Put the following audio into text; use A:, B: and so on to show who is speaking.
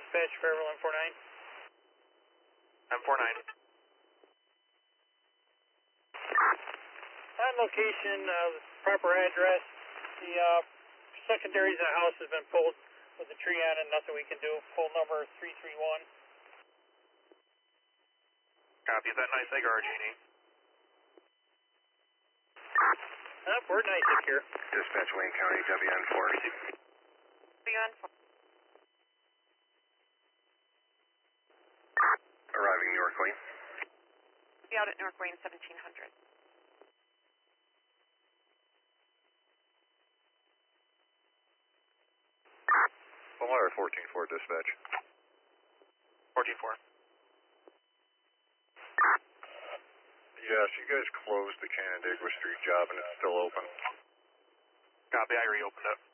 A: dispatch for M49.
B: M49.
A: On location, proper address. The secondaries in the house has been pulled with the tree on it. Nothing we can do. Pull number 331.
B: Copy that. Nice Cigar, Genie.
A: We're nice here.
C: Dispatch Wayne County, WN4.
D: WN4.
C: Arriving Newark Wayne.
D: Be out at Newark Wayne 1700.
C: Lamar 14-4 dispatch.
B: 14-4.
C: Yes, you guys closed the Canandaigua Street job and it's still open.
B: Copy, I reopened it.